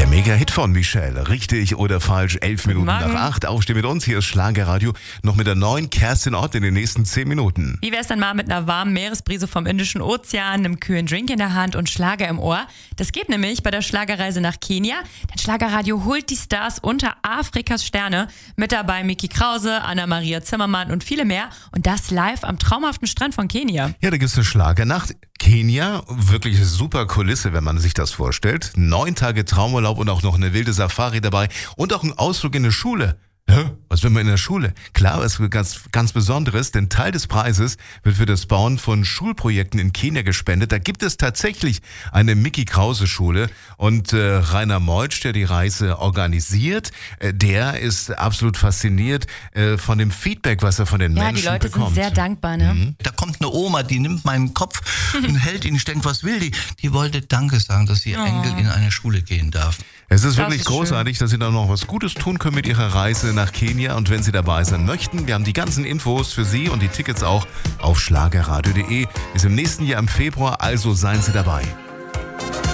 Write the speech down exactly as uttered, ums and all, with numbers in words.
Mega-Hit von Michelle. Richtig oder falsch? Elf Minuten nach acht. Aufstehen mit uns. Hier ist Schlagerradio. Noch mit der neuen Kerstin Ott in den nächsten zehn Minuten. Wie wär's dann mal mit einer warmen Meeresbrise vom Indischen Ozean, einem kühlen Drink in der Hand und Schlager im Ohr? Das geht nämlich bei der Schlagerreise nach Kenia. Denn Schlagerradio holt die Stars unter Afrikas Sterne. Mit dabei Micky Krause, Anna-Maria Zimmermann und viele mehr. Und das live am traumhaften Strand von Kenia. Ja, da gibt's eine Schlagernacht. Kenia, wirklich eine super Kulisse, wenn man sich das vorstellt. Neun Tage Traumurlaub und auch noch eine wilde Safari dabei und auch ein Ausflug in eine Schule. Hä? Was will man in der Schule? Klar, es wird ganz, ganz Besonderes, denn Teil des Preises wird für das Bauen von Schulprojekten in Kenia gespendet. Da gibt es tatsächlich eine Micky Krause Schule und äh, Rainer Meutsch, der die Reise organisiert, äh, der ist absolut fasziniert äh, von dem Feedback, was er von den Ja, Menschen die Leute bekommt. sind sehr dankbar, ne? Mhm. Da kommt eine Oma, die nimmt meinen Kopf und hält ihn, ich denke, was will die? Die wollte Danke sagen, dass ihr Oh. Enkel in eine Schule gehen darf. Es ist Das wirklich ist großartig, dass Sie da noch was Gutes tun können mit Ihrer Reise nach Kenia. Und wenn Sie dabei sein möchten, wir haben die ganzen Infos für Sie und die Tickets auch auf schlagerradio punkt de. Ist im nächsten Jahr im Februar, also seien Sie dabei.